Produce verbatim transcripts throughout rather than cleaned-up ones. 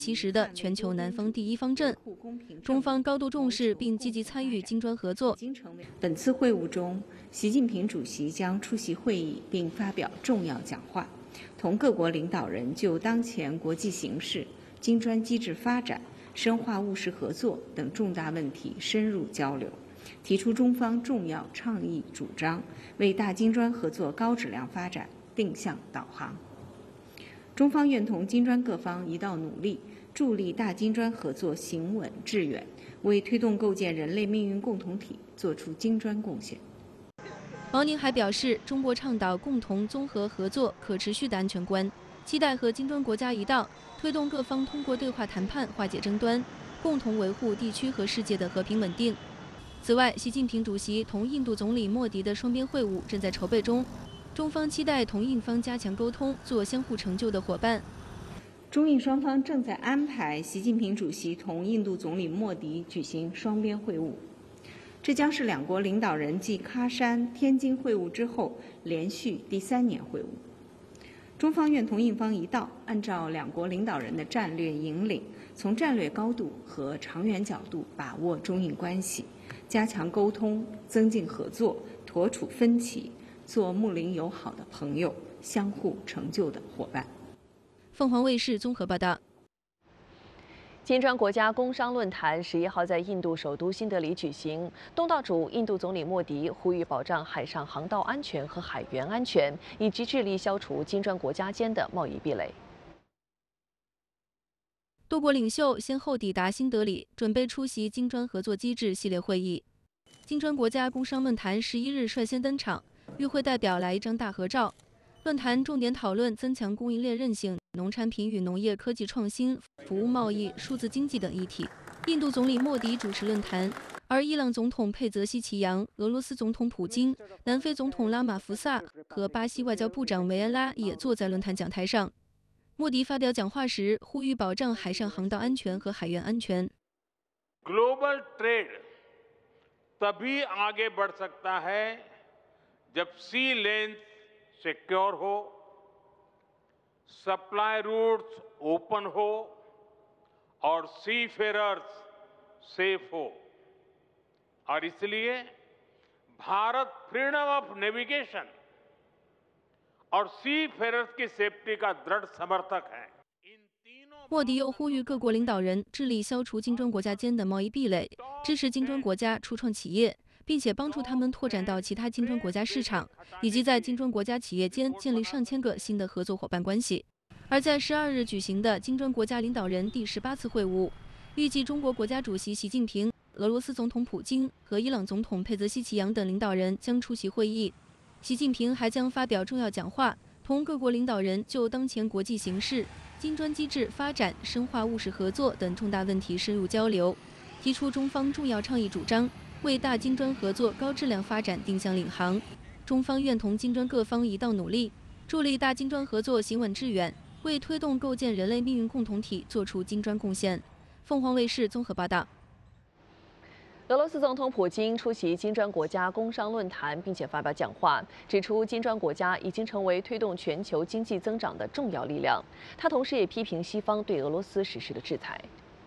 其实的全球南方第一方阵。中方高度重视并积极参与金砖合作。 本次会晤中，习近平主席将出席会议并发表重要讲话，同各国领导人就当前国际形势、金砖机制发展、深化务实合作等重大问题深入交流，提出中方重要倡议主张，为大金砖合作高质量发展定向导航。中方愿同金砖各方一道努力，助力大金砖合作行稳致远，为推动构建人类命运共同体作出金砖贡献。 毛宁还表示，中国倡导共同综合合作可持续的安全观，期待和金砖国家一道，推动各方通过对话谈判化解争端，共同维护地区和世界的和平稳定。此外，习近平主席同印度总理莫迪的双边会晤正在筹备中。中方期待同印方加强沟通，做相互成就的伙伴。 中印双方正在安排习近平主席同印度总理莫迪举行双边会晤，这将是两国领导人继喀山、天津会晤之后连续第三年会晤。中方愿同印方一道，按照两国领导人的战略引领，从战略高度和长远角度把握中印关系，加强沟通，增进合作，妥处分歧，做睦邻友好的朋友，相互成就的伙伴。 凤凰卫视综合报道。 金砖国家工商论坛十一号在印度首都新德里举行，东道主印度总理莫迪呼吁保障海上航道安全和海员安全，以及致力消除金砖国家间的贸易壁垒。 多国领袖先后抵达新德里，准备出席金砖合作机制系列会议。金砖国家工商论坛十一日率先登场，与会代表来一张大合照。论坛重点讨论增强供应链韧性、农产品与农业科技创新、服务贸易、数字经济等议题。印度总理莫迪主持论坛，而伊朗总统佩泽西奇扬、俄罗斯总统普京、南非总统拉马福萨和巴西外交部长维埃拉也坐在论坛讲台上。莫迪发表讲话时，呼吁保障海上航道安全和海员安全。 Global trade तभी आगे बढ़ सकता है जब sea lanes सिक्योर हो, सप्लाई रूट्स ओपन हो और सीफेरर्स सेफ हो। और इसलिए भारत फ्रीडम ऑफ नेविगेशन और सीफेरर्स की सेफ्टी का दृढ़ समर्थक है। 莫迪又呼吁各国领导人致力消除金砖国家间的贸易壁垒，支持金砖国家初创企业，并且帮助他们拓展到其他金砖国家市场，以及在金砖国家企业间建立上千个新的合作伙伴关系。而在十二日举行的金砖国家领导人第十八次会晤，预计中国国家主席习近平、俄罗斯总统普京和伊朗总统佩泽西奇扬等领导人将出席会议。习近平还将发表重要讲话，同各国领导人就当前国际形势、金砖机制发展、深化务实合作等重大问题深入交流，提出中方重要倡议主张，为大金砖合作高质量发展定向领航。中方愿同金砖各方一道努力，助力大金砖合作行稳致远，为推动构建人类命运共同体作出金砖贡献。凤凰卫视综合报道。 俄罗斯总统普京出席金砖国家工商论坛，并且发表讲话，指出金砖国家已经成为推动全球经济增长的重要力量。他同时也批评西方对俄罗斯实施的制裁。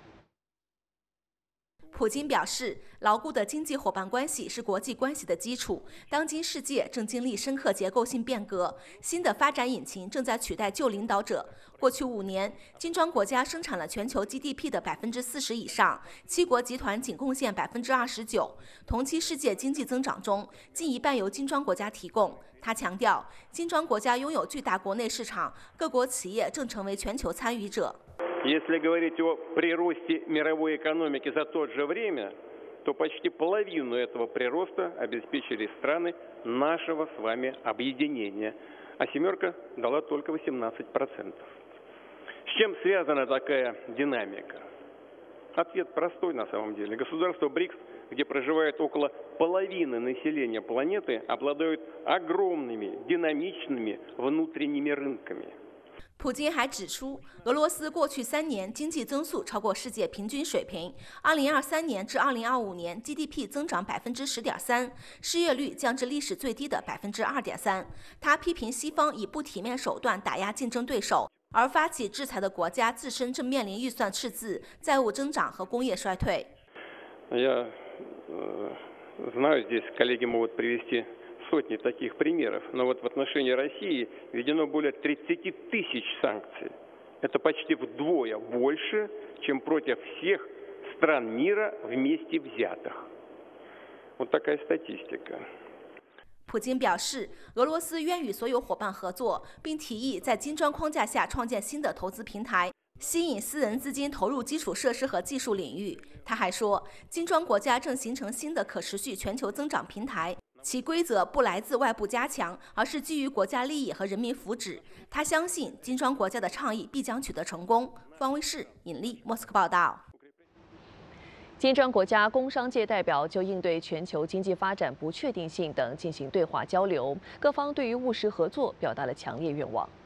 普京表示，牢固的经济伙伴关系是国际关系的基础。当今世界正经历深刻结构性变革，新的发展引擎正在取代旧领导者。过去五年，金砖国家生产了全球 G D P 的百分之四十以上，七国集团仅贡献百分之二十九。同期世界经济增长中，近一半由金砖国家提供。他强调，金砖国家拥有巨大国内市场，各国企业正成为全球参与者。 Если говорить о приросте мировой экономики за то же время, то почти половину этого прироста обеспечили страны нашего с вами объединения, а семерка дала только восемнадцать процентов. С чем связана такая динамика? Ответ простой на самом деле. Государства БРИКС, где проживает около половины населения планеты, обладают огромными динамичными внутренними рынками. 普京还指出，俄罗斯过去三年经济增速超过世界平均水平。二零二三年至二零二五年 G D P 增长百分之十点三，失业率降至历史最低的百分之二点三。他批评西方以不体面手段打压竞争对手， 而发起制裁的国家自身正面临预算赤字、债务增长和工业衰退。 Я знаю, здесь коллеги могут привести сотни таких примеров, но вот в отношении России введено более тридцати тысяч санкций. Это почти вдвое больше, чем против всех стран мира вместе взятых. Вот такая статистика. 普京表示，俄罗斯愿与所有伙伴合作，并提议在金砖框架下创建新的投资平台，吸引私人资金投入基础设施和技术领域。他还说，金砖国家正形成新的可持续全球增长平台，其规则不来自外部加强，而是基于国家利益和人民福祉。他相信金砖国家的倡议必将取得成功。方卫视尹丽莫斯科报道。 金砖国家工商界代表就应对全球经济发展不确定性等进行对话交流，各方对于务实合作表达了强烈愿望。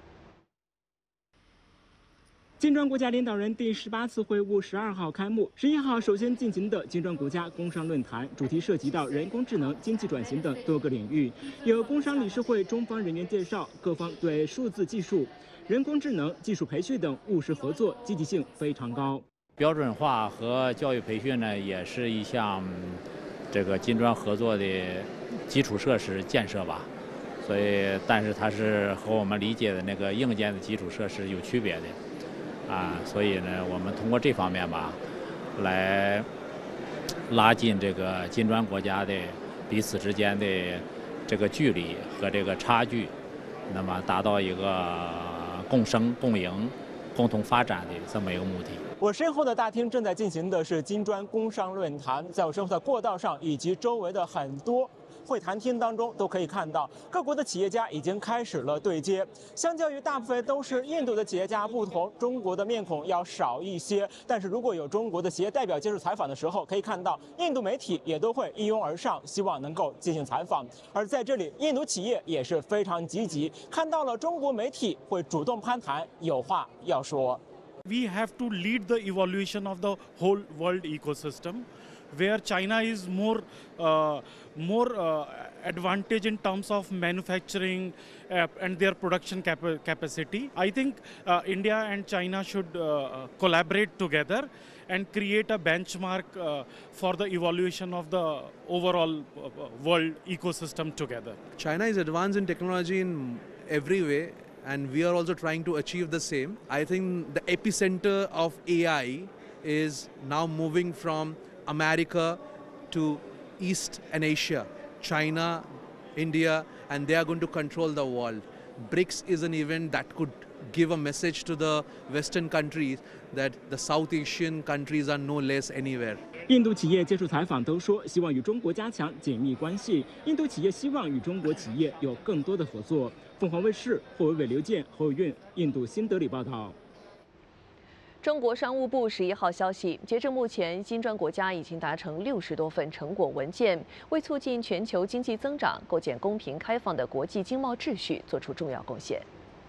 金砖国家领导人第十八次会晤十二号开幕，十一号首先进行的金砖国家工商论坛，主题涉及到人工智能、经济转型等多个领域。有工商理事会中方人员介绍，各方对数字技术、人工智能、技术培训等务实合作积极性非常高。 标准化和教育培训呢，也是一项这个金砖合作的基础设施建设吧。所以，但是它是和我们理解的那个硬件的基础设施有区别的啊。所以呢，我们通过这方面吧，来拉近这个金砖国家的彼此之间的这个距离和这个差距，那么达到一个共生共赢、共同发展的这么一个目的。 我身后的大厅正在进行的是金砖工商论坛，在我身后的过道上以及周围的很多会谈厅当中，都可以看到各国的企业家已经开始了对接。相较于大部分都是印度的企业家不同，中国的面孔要少一些。但是如果有中国的企业代表接受采访的时候，可以看到印度媒体也都会一拥而上，希望能够进行采访。而在这里，印度企业也是非常积极，看到了中国媒体会主动攀谈，有话要说。 We have to lead the evolution of the whole world ecosystem, where China is more, uh, more uh, advantage in terms of manufacturing uh, and their production cap capacity. I think uh, India and China should uh, collaborate together and create a benchmark uh, for the evaluation of the overall uh, world ecosystem together. China is advanced in technology in every way, and we are also trying to achieve the same. I think the epicenter of A I is now moving from America to East and Asia, China, India, and they are going to control the world. BRICS is an event that could give a message to the Western countries that the South Asian countries are no less anywhere. 印度企业接受采访都说，希望与中国加强紧密关系。印度企业希望与中国企业有更多的合作。凤凰卫视霍伟伟、刘健、侯友运，印度新德里报道。 中国商务部十一号消息，截至目前，金砖国家已经达成六十多份成果文件，为促进全球经济增长、构建公平开放的国际经贸秩序做出重要贡献。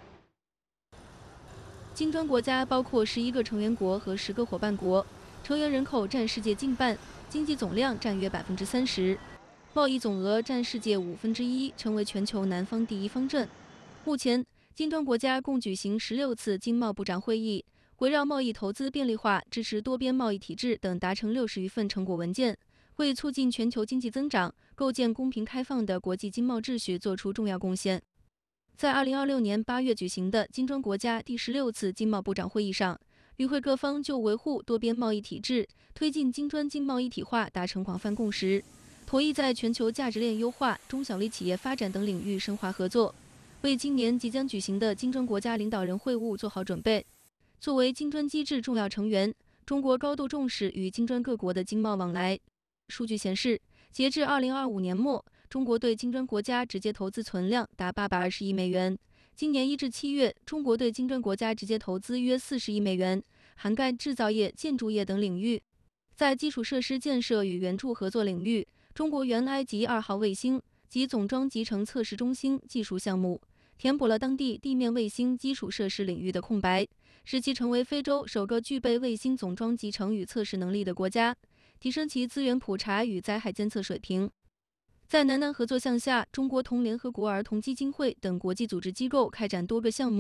金砖国家包括十一个成员国和十个伙伴国，成员人口占世界近半，经济总量占约百分之三十，贸易总额占世界五分之一，成为全球南方第一方阵。目前，金砖国家共举行十六次经贸部长会议，围绕贸易投资便利化、支持多边贸易体制等达成六十余份成果文件，为促进全球经济增长、构建公平开放的国际经贸秩序做出重要贡献。在二零二六年八月举行的金砖国家第十六次经贸部长会议上，与会各方就维护多边贸易体制、推进金砖经贸一体化达成广泛共识，妥意在全球价值链优化、中小微企业发展等领域深化合作，为今年即将举行的金砖国家领导人会晤做好准备。作为金砖机制重要成员，中国高度重视与金砖各国的经贸往来。数据显示，截至二零二五年末，中国对金砖国家直接投资存量达八百二十亿美元。今年一至七月，中国对金砖国家直接投资约四十亿美元，涵盖制造业、建筑业等领域。在基础设施建设与援助合作领域，中国援埃及二号卫星及总装集成测试中心技术项目，填补了当地地面卫星基础设施领域的空白，使其成为非洲首个具备卫星总装集成与测试能力的国家，提升其资源普查与灾害监测水平。在南南合作项下，中国同联合国儿童基金会等国际组织机构开展多个项目，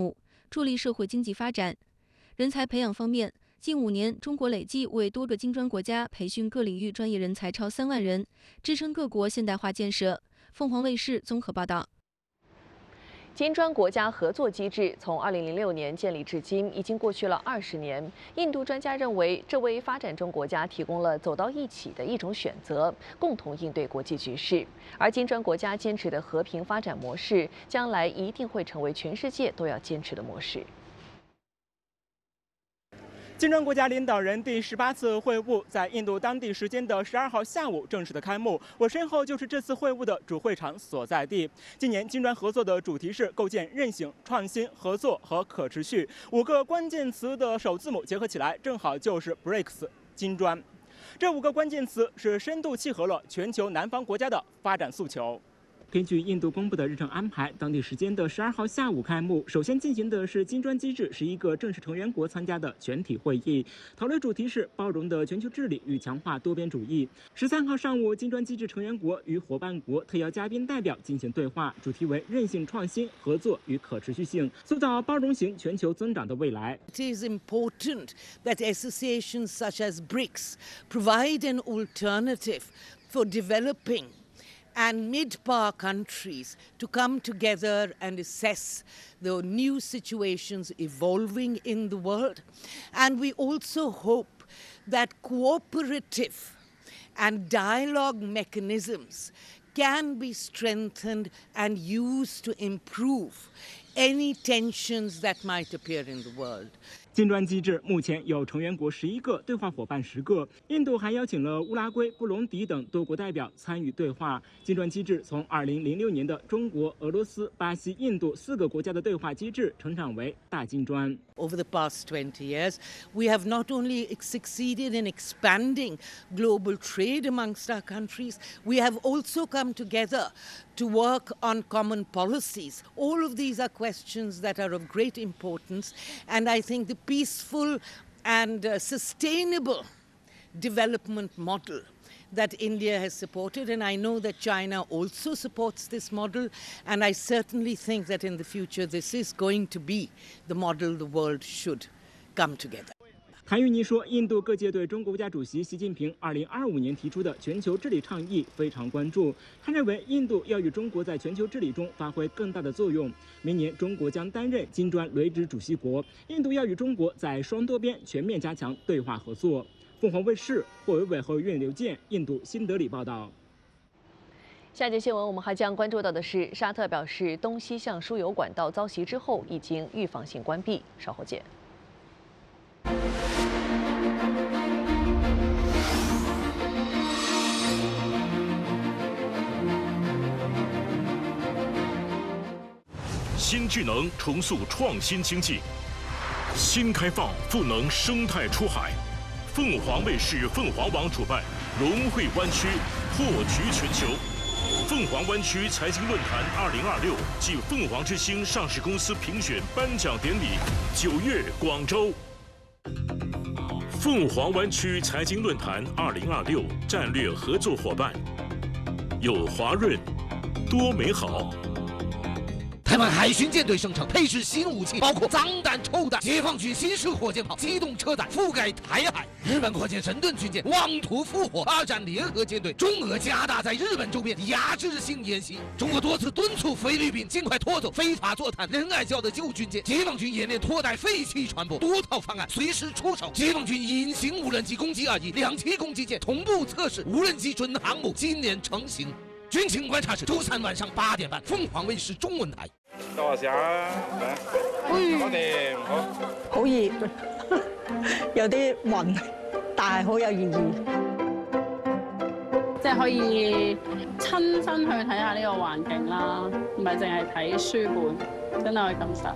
助力社会经济发展。人才培养方面，近五年，中国累计为多个金砖国家培训各领域专业人才超三万人，支撑各国现代化建设。凤凰卫视综合报道。 金砖国家合作机制从二零零六年建立至今，已经过去了二十年。印度专家认为，这为发展中国家提供了走到一起的一种选择，共同应对国际局势。而金砖国家坚持的和平发展模式，将来一定会成为全世界都要坚持的模式。 金砖国家领导人第十八次会晤在印度当地时间的十二号下午正式的开幕。我身后就是这次会晤的主会场所在地。今年金砖合作的主题是构建韧性、创新、合作和可持续。五个关键词的首字母结合起来，正好就是 B R I C S 金砖。这五个关键词是深度契合了全球南方国家的发展诉求。根据印度公布的日程安排，当地时间的十二号下午开幕。首先进行的是金砖机制十一个正式成员国参加的全体会议，讨论主题是包容的全球治理与强化多边主义。十三号上午，金砖机制成员国与伙伴国特邀嘉宾代表进行对话，主题为韧性、创新、合作与可持续性，塑造包容型全球增长的未来。 It is important that associations such as B R I C S provide an alternative for developing and mid-power countries to come together and assess the new situations evolving in the world. And we also hope that cooperative and dialogue mechanisms can be strengthened and used to improve any tensions that might appear in the world. 金砖机制目前有成员国十一个，对话伙伴十个。印度还邀请了乌拉圭、布隆迪等多国代表参与对话。金砖机制从二零零六年的中国、俄罗斯、巴西、印度四个国家的对话机制成长为大金砖。 Over the past twenty years, we have not only succeeded in expanding global trade amongst our countries, we have also come together to work on common policies. All of these are questions that are of great importance, and I think the peaceful and uh, sustainable development model that India has supported, and I know that China also supports this model, and I certainly think that in the future this is going to be the model the world should come together. 谭玉妮说，印度各界对中国国家主席习近平二零二五年提出的全球治理倡议非常关注。他认为，印度要与中国在全球治理中发挥更大的作用。明年，中国将担任金砖轮值主席国，印度要与中国在双多边全面加强对话合作。凤凰卫视霍维伟和苑刘健，印度新德里报道。 下节新闻我们还将关注到的是，沙特表示东西向输油管道遭袭之后已经预防性关闭。稍后见。 新智能重塑创新经济，新开放赋能生态出海。凤凰卫视、凤凰网主办融汇湾区，破局全球。凤凰湾区财经论坛二零二六暨凤凰之星上市公司评选颁奖典礼，九月广州。凤凰湾区财经论坛二零二六战略合作伙伴有华润、多美好。 台湾海巡舰队声称配置新武器，包括脏弹、臭弹、解放军新式火箭炮、机动车弹，覆盖台海。日本扩建神盾军舰，妄图复活二战联合舰队。中俄加大在日本周边压制性演习。中国多次敦促菲律宾尽快拖走非法坐滩、仁爱礁的旧军舰。解放军演练拖带废弃船舶，多套方案随时出手。解放军隐形无人机攻击二一，两栖攻击舰同步测试，无人机准航母今年成型。军情观察室周三晚上八点半，凤凰卫視中文台。 多下嚟，我哋唔好。 好熱，有啲暈，但係好有意義。 即係可以親身去睇下呢個環境啦，唔係淨係睇書本，真係可以感受。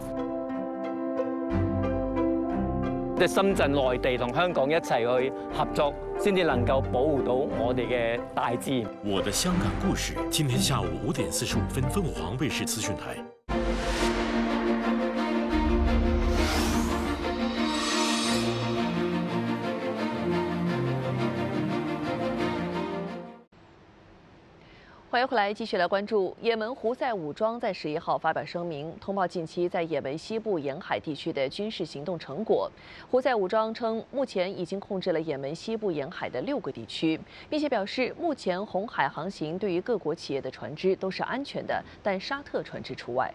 即係深圳、內地同香港一齊去合作，先至能夠保護到我哋嘅大自然。 我的香港故事，今天下午五點四十五分，鳳凰衛視資訊台。 欢迎回来，继续来关注也门胡塞武装在十一号发表声明，通报近期在也门西部沿海地区的军事行动成果。胡塞武装称，目前已经控制了也门西部沿海的六个地区，并且表示，目前红海航行对于各国企业的船只都是安全的，但沙特船只除外。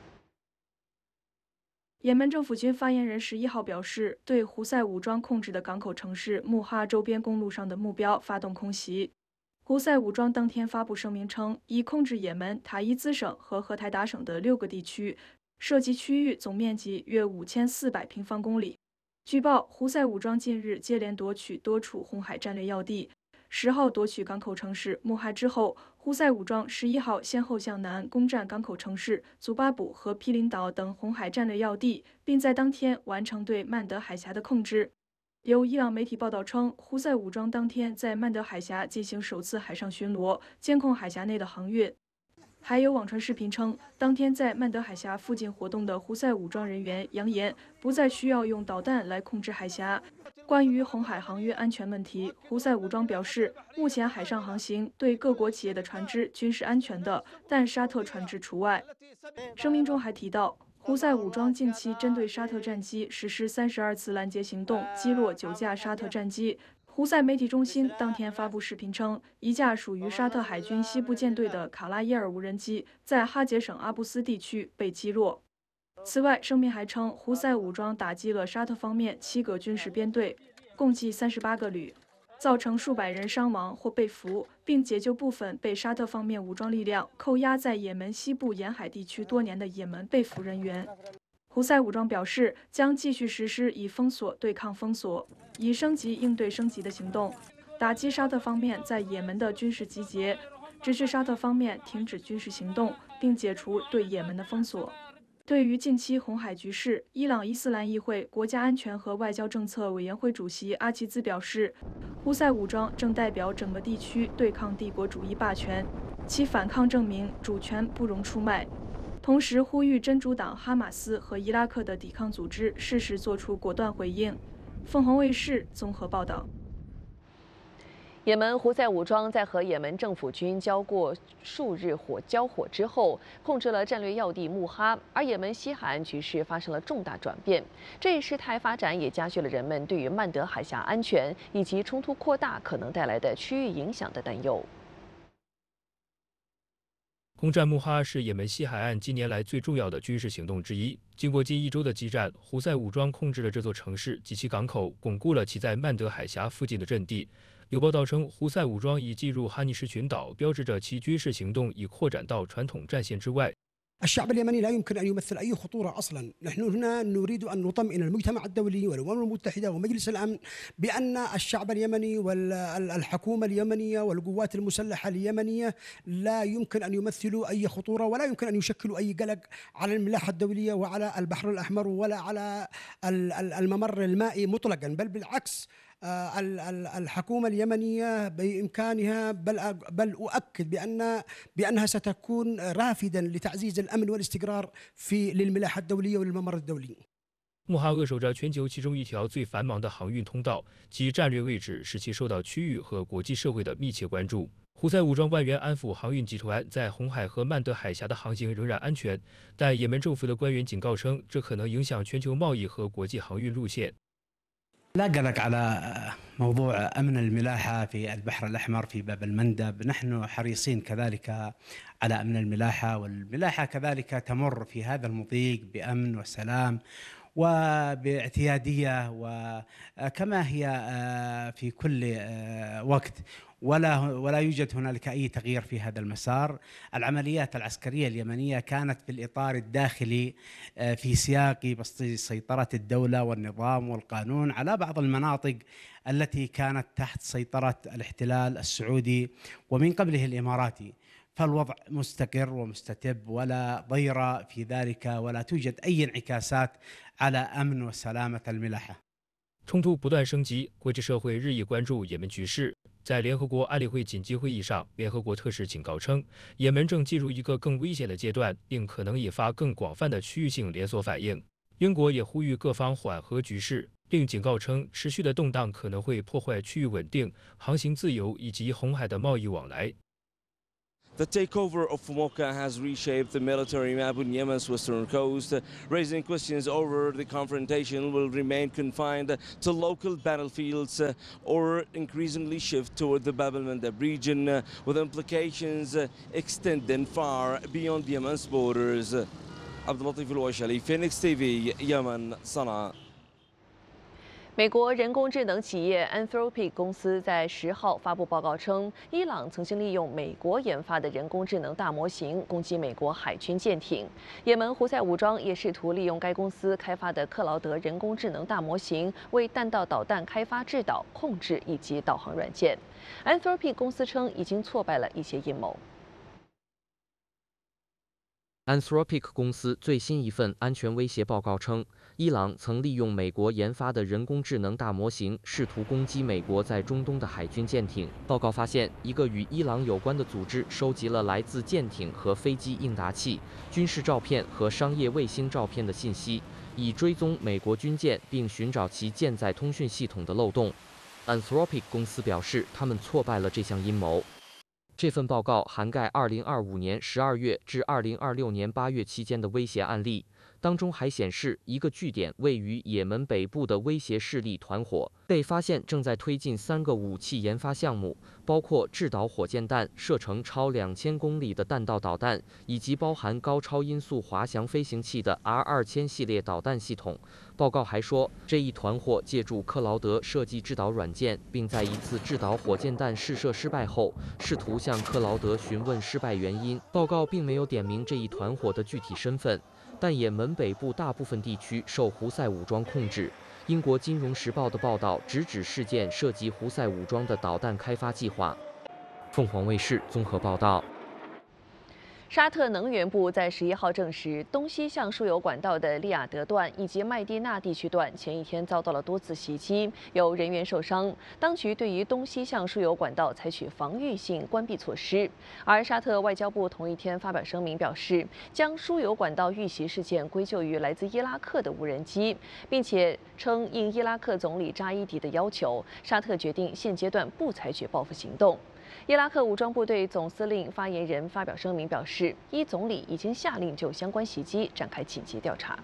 也门政府军发言人十一号表示，对胡塞武装控制的港口城市穆哈周边公路上的目标发动空袭。胡塞武装当天发布声明称，已控制也门塔伊兹省和荷台达省的六个地区，涉及区域总面积约五千四百平方公里。据报，胡塞武装近日接连夺取多处红海战略要地。十号夺取港口城市穆哈之后，胡塞武装十一号先后向南攻占港口城市祖巴卜和毗邻岛等红海战略要地，并在当天完成对曼德海峡的控制。有伊朗媒体报道称，胡塞武装当天在曼德海峡进行首次海上巡逻，监控海峡内的航运。还有网传视频称，当天在曼德海峡附近活动的胡塞武装人员扬言，不再需要用导弹来控制海峡。关于红海航运安全问题，胡塞武装表示，目前海上航行对各国企业的船只均是安全的，但沙特船只除外。声明中还提到，胡塞武装近期针对沙特战机实施三十二次拦截行动，击落九架沙特战机。胡塞媒体中心当天发布视频称，一架属于沙特海军西部舰队的卡拉耶尔无人机在哈杰省阿布斯地区被击落。此外，声明还称，胡塞武装打击了沙特方面七个军事编队，共计三十八个旅，造成数百人伤亡或被俘，并解救部分被沙特方面武装力量扣押在也门西部沿海地区多年的也门被俘人员。胡塞武装表示，将继续实施以封锁对抗封锁、以升级应对升级的行动，打击沙特方面在也门的军事集结，支持沙特方面停止军事行动，并解除对也门的封锁。对于近期红海局势，伊朗伊斯兰议会国家安全和外交政策委员会主席阿齐兹表示，胡塞武装正代表整个地区对抗帝国主义霸权，其反抗证明主权不容出卖。同时呼吁真主党哈马斯和伊拉克的抵抗组织适时做出果断回应。凤凰卫视综合报道。 也门胡塞武装在和也门政府军交过数日火交火之后，控制了战略要地穆哈，而也门西海岸局势发生了重大转变。这一事态发展也加剧了人们对于曼德海峡安全以及冲突扩大可能带来的区域影响的担忧。 攻占穆哈是也门西海岸近年来最重要的军事行动之一。经过近一周的激战，胡塞武装控制了这座城市及其港口，巩固了其在曼德海峡附近的阵地。有报道称，胡塞武装已进入哈尼什群岛，标志着其军事行动已扩展到传统战线之外。 الشعب اليمني لا يمكن أن يمثل أي خطورة أصلا، نحن هنا نريد أن نطمئن المجتمع الدولي والأمم المتحدة ومجلس الأمن بأن الشعب اليمني والحكومة اليمنية والقوات المسلحة اليمنية لا يمكن أن يمثلوا أي خطورة ولا يمكن أن يشكلوا أي قلق على الملاحة الدولية وعلى البحر الأحمر ولا على الممر المائي مطلقا، بل بالعكس الحكومة اليمنية بإمكانها بل بل أؤكد بأن بأنها ستكون رافدا لتعزيز الأمن والاستقرار في للملاحة الدولية وللممر الدولي。 穆哈扼守着全球其中一条最繁忙的航运通道，其战略位置使其受到区域和国际社会的密切关注。胡塞武装万元安抚航运集团在红海和曼德海峡的航行仍然安全，但也门政府的官员警告称，这可能影响全球贸易和国际航运路线。 لا قلق على موضوع أمن الملاحة في البحر الأحمر في باب المندب، نحن حريصين كذلك على أمن الملاحة، والملاحة كذلك تمر في هذا المضيق بأمن وسلام وباعتيادية وكما هي في كل وقت، ولا ولا يوجد هنالك أي تغيير في هذا المسار. العمليات العسكرية اليمنية كانت في الإطار الداخلي في سياق بسط سيطرة الدولة والنظام والقانون على بعض المناطق التي كانت تحت سيطرة الاحتلال السعودي ومن قبله الإماراتي. فالوضع مستقر ومستتب ولا ضير في ذلك ولا توجد أي انعكاسات على أمن وسلامة الملاحة。 冲突不断升级，国际社会日益关注也门局势。在联合国安理会紧急会议上，联合国特使警告称，也门正进入一个更危险的阶段，并可能引发更广泛的区域性连锁反应。英国也呼吁各方缓和局势，并警告称，持续的动荡可能会破坏区域稳定、航行自由以及红海的贸易往来。 The takeover of Fumoka has reshaped the military map on Yemen's western coast, raising questions over the confrontation will remain confined to local battlefields or increasingly shift toward the Bab el-Mandeb region, with implications extending far beyond Yemen's borders. Abdulatif al-Washali, Phoenix T V, Yemen, Sana'a. 美国人工智能企业 Anthropic 公司在十号发布报告称，伊朗曾经利用美国研发的人工智能大模型攻击美国海军舰艇。也门胡塞武装也试图利用该公司开发的克劳德人工智能大模型为弹道导弹开发制导、控制以及导航软件。Anthropic 公司称已经挫败了一些阴谋。 Anthropic 公司最新一份安全威胁报告称，伊朗曾利用美国研发的人工智能大模型，试图攻击美国在中东的海军舰艇。报告发现，一个与伊朗有关的组织收集了来自舰艇和飞机应答器、军事照片和商业卫星照片的信息，以追踪美国军舰并寻找其舰载通讯系统的漏洞。Anthropic 公司表示，他们挫败了这项阴谋。 这份报告涵盖二零二五年十二月至二零二六年八月期间的威胁案例，当中还显示一个据点位于也门北部的威胁势力团伙被发现正在推进三个武器研发项目，包括制导火箭弹、射程超两千公里的弹道导弹，以及包含高超音速滑翔飞行器的 R 二千系列导弹系统。 报告还说，这一团伙借助克劳德设计制导软件，并在一次制导火箭弹试射失败后，试图向克劳德询问失败原因。报告并没有点明这一团伙的具体身份，但也门北部大部分地区受胡塞武装控制。英国《金融时报》的报道直指事件涉及胡塞武装的导弹开发计划。凤凰卫视综合报道。 沙特能源部在十一号证实，东西向输油管道的利雅得段以及麦地那地区段前一天遭到了多次袭击，有人员受伤。当局对于东西向输油管道采取防御性关闭措施。而沙特外交部同一天发表声明表示，将输油管道遇袭事件归咎于来自伊拉克的无人机，并且称应伊拉克总理扎伊迪的要求，沙特决定现阶段不采取报复行动。 伊拉克武装部队总司令发言人发表声明表示，伊总理已经下令就相关袭击展开紧急调查。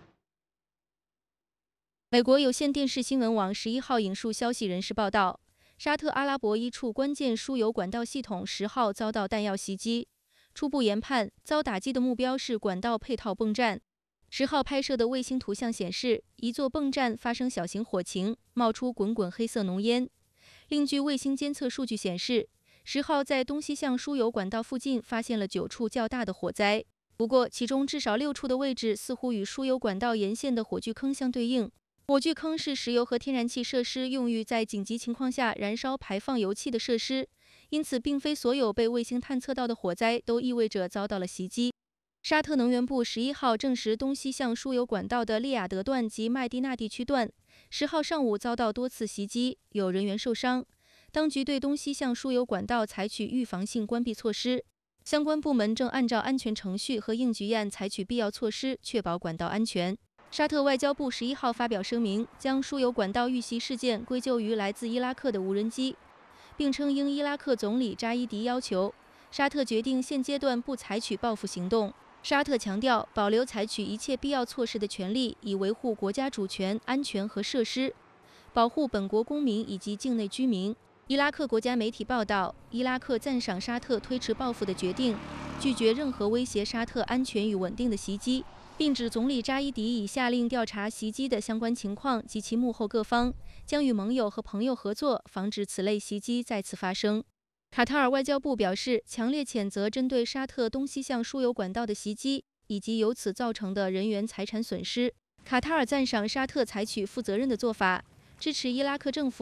美国有线电视新闻网十一号引述消息人士报道，沙特阿拉伯一处关键输油管道系统十号遭到弹药袭击，初步研判遭打击的目标是管道配套泵站。十号拍摄的卫星图像显示，一座泵站发生小型火情，冒出滚滚黑色浓烟。另据卫星监测数据显示， 十号在东西向输油管道附近发现了九处较大的火灾，不过其中至少六处的位置似乎与输油管道沿线的火炬坑相对应。火炬坑是石油和天然气设施用于在紧急情况下燃烧排放油气的设施，因此并非所有被卫星探测到的火灾都意味着遭到了袭击。沙特能源部十一号证实，东西向输油管道的利雅得段及麦地那地区段十号上午遭到多次袭击，有人员受伤。 当局对东西向输油管道采取预防性关闭措施，相关部门正按照安全程序和应急案采取必要措施，确保管道安全。沙特外交部十一号发表声明，将输油管道遇袭事件归咎于来自伊拉克的无人机，并称应伊拉克总理扎伊迪要求，沙特决定现阶段不采取报复行动。沙特强调保留采取一切必要措施的权利，以维护国家主权、安全和设施，保护本国公民以及境内居民。 伊拉克国家媒体报道，伊拉克赞赏沙特推迟报复的决定，拒绝任何威胁沙特安全与稳定的袭击，并指总理扎伊迪已下令调查袭击的相关情况及其幕后各方，将与盟友和朋友合作，防止此类袭击再次发生。卡塔尔外交部表示，强烈谴责针对沙特东西向输油管道的袭击，以及由此造成的人员财产损失。卡塔尔赞赏沙特采取负责任的做法，支持伊拉克政府